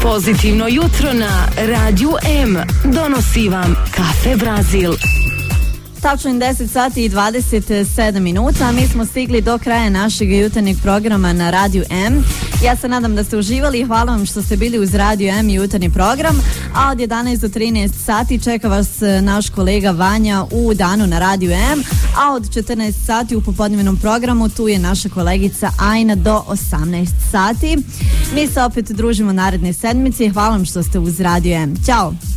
Pozitivno jutro na Radiju M donosi vam Kafe Brazil. Tačno 10 sati i 27 minuta, a mi smo stigli do kraja našeg jutarnjeg programa na Radiju M. Ja se nadam da ste uživali i hvala vam što ste bili uz Radiju M i jutarnji program, a od 11 do 13 sati čeka vas naš kolega Vanja u danu na Radiju M, a od 14 sati u popodnevnom programu tu je naša kolegica Ajna do 18 sati. Mi se opet družimo naredne sedmice i hvala vam što ste uz Radiju M. Ćao!